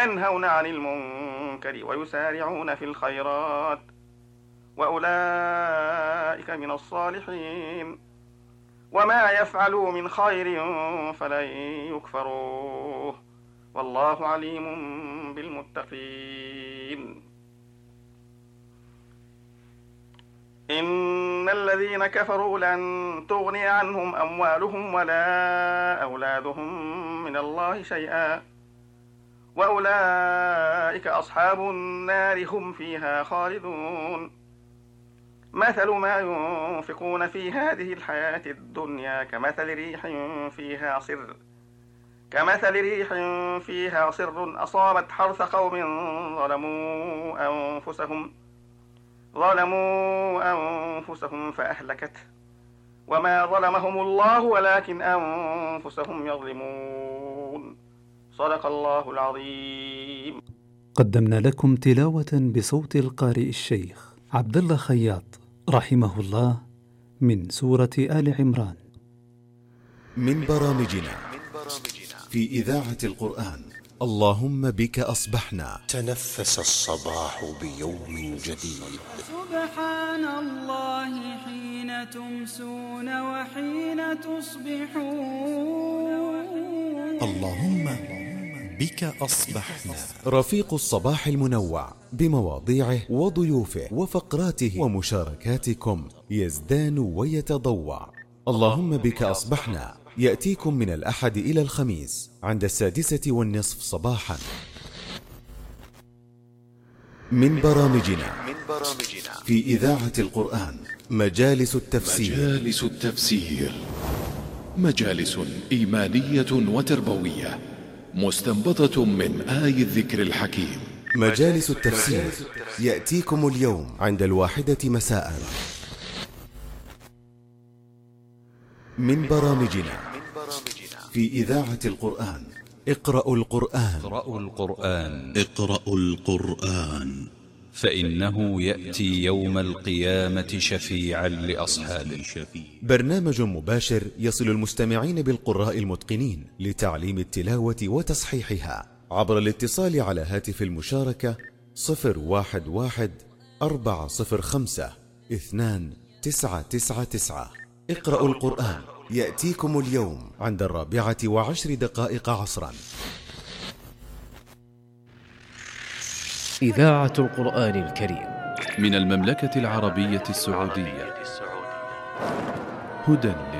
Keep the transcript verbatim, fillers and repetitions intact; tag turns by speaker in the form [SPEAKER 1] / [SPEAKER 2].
[SPEAKER 1] وينهون عن المنكر ويسارعون في الخيرات وأولئك من الصالحين وما يفعلوا من خير فلن يكفروه والله عليم بالمتقين. إن الذين كفروا لن تغني عنهم أموالهم ولا أولادهم من الله شيئا وأولئك أصحاب النار هم فيها خالدون. مثل ما ينفقون في هذه الحياة الدنيا كمثل ريح فيها صر كمثل ريح فيها صر أصابت حرث قوم ظلموا أنفسهم ظلموا أنفسهم فأهلكته وما ظلمهم الله ولكن أنفسهم يظلمون. صدق الله العظيم.
[SPEAKER 2] قدمنا لكم تلاوة بصوت القارئ الشيخ عبد الله خياط رحمه الله من سورة آل عمران.
[SPEAKER 3] من برامجنا في إذاعة القرآن اللهم بك أصبحنا.
[SPEAKER 4] تنفس الصباح بيوم جديد.
[SPEAKER 5] سبحان الله حين تمسون وحين تصبحون.
[SPEAKER 4] اللهم بك أصبحنا.
[SPEAKER 3] رفيق الصباح المنوع بمواضيعه وضيوفه وفقراته ومشاركاتكم يزدان ويتضوع. اللهم بك أصبحنا يأتيكم من الأحد إلى الخميس عند السادسة والنصف صباحا. من برامجنا في إذاعة القرآن مجالس التفسير.
[SPEAKER 6] مجالس التفسير مجالس إيمانية وتربوية مستنبطة من آي الذكر الحكيم.
[SPEAKER 3] مجالس التفسير يأتيكم اليوم عند الواحدة مساء. من برامجنا في إذاعة القرآن اقرأوا القرآن.
[SPEAKER 7] اقرأوا القرآن
[SPEAKER 8] اقرأوا القرآن
[SPEAKER 7] فإنه يأتي يوم القيامة شفيعا لأصحابه.
[SPEAKER 3] برنامج مباشر يصل المستمعين بالقراء المتقنين لتعليم التلاوة وتصحيحها عبر الاتصال على هاتف المشاركة صفر واحد واحد أربعة صفر خمسة اثنان تسعة تسعة تسعة. اقرأوا القرآن يأتيكم اليوم عند الرابعة وعشر دقائق عصرا.
[SPEAKER 9] إذاعة القرآن الكريم
[SPEAKER 6] من المملكة العربية السعودية. هدى